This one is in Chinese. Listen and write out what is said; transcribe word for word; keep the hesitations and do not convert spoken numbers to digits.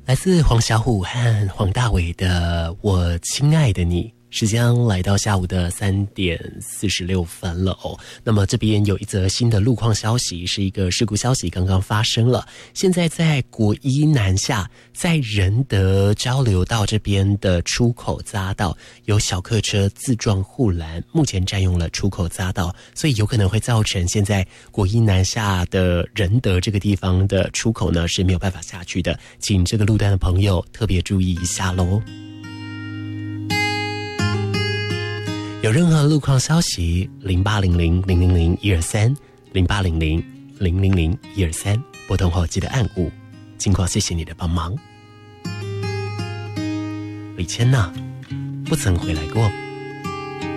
来自黄小琥和黄大炜的《我亲爱的你》。时间来到下午的三点四十六分了哦。那么这边有一则新的路况消息，是一个事故消息刚刚发生了。现在在国一南下，在仁德交流道这边的出口匝道有小客车自撞护栏，目前占用了出口匝道，所以有可能会造成现在国一南下的仁德这个地方的出口呢是没有办法下去的，请这个路段的朋友特别注意一下咯。有任何路况消息，零八零零零零零一二三，零八零零零零零一二三，拨通后记得按五。情况谢谢你的帮忙。李谦呐，不曾回来过。